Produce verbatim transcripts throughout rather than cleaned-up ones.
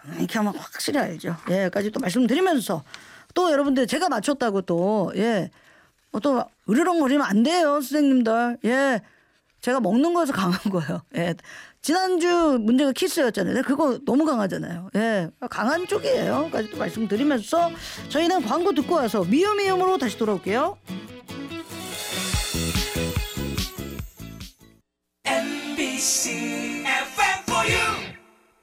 이렇게 하면 확실히 알죠. 예,까지 또 말씀드리면서 또 여러분들 제가 맞췄다고 또 예, 또 으르렁거리면 안 돼요, 선생님들. 예, 제가 먹는 거에서 강한 거예요. 예, 지난주 문제가 키스였잖아요. 그거 너무 강하잖아요. 예, 강한 쪽이에요. 까지 또 말씀드리면서 저희는 광고 듣고 와서 미음미음으로 다시 돌아올게요. 엠비씨 에프엠 for you.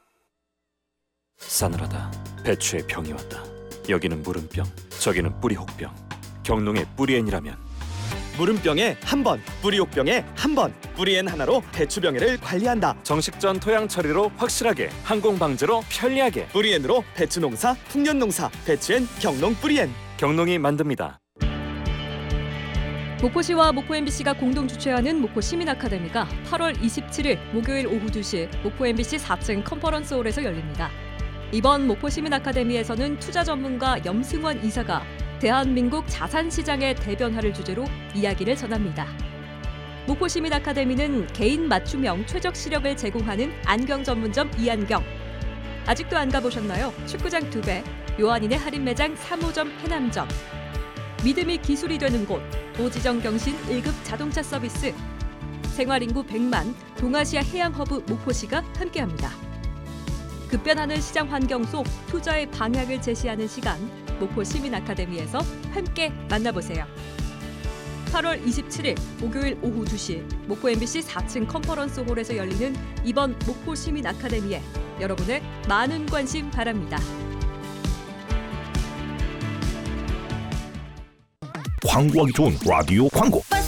싸늘하다. 배추의 병이 왔다. 여기는 무름병, 저기는 뿌리혹병. 경농의 뿌리엔이라면 무름병에 한 번, 뿌리옥병에 한 번. 뿌리엔 하나로 배추병해를 관리한다. 정식전 토양 처리로 확실하게, 항공 방제로 편리하게. 뿌리엔으로 배추 농사, 풍년 농사. 배추엔 경농 뿌리엔. 경농이 만듭니다. 목포시와 목포 엠비씨가 공동 주최하는 목포 시민 아카데미가 팔월 이십칠일 목요일 오후 두 시 목포 엠비씨 사 층 컨퍼런스홀에서 열립니다. 이번 목포 시민 아카데미에서는 투자 전문가 염승원 이사가 대한민국 자산시장의 대변화를 주제로 이야기를 전합니다. 목포 시민 아카데미는 개인 맞춤형 최적 시력을 제공하는 안경 전문점 이안경. 아직도 안 가보셨나요? 축구장 두 배, 요한인의 할인 매장 삼 호점 해남점. 믿음이 기술이 되는 곳, 도지정 경신 일 급 자동차 서비스. 생활인구 백만, 동아시아 해양허브 목포시가 함께합니다. 급변하는 시장 환경 속 투자의 방향을 제시하는 시간, 목포 시민 아카데미에서 함께 만나보세요. 팔월 이십칠일 목요일 오후 두 시 목포 엠비씨 사 층 컨퍼런스홀에서 열리는 이번 목포 시민 아카데미에 여러분의 많은 관심 바랍니다. 광고하기 좋은 라디오 광고.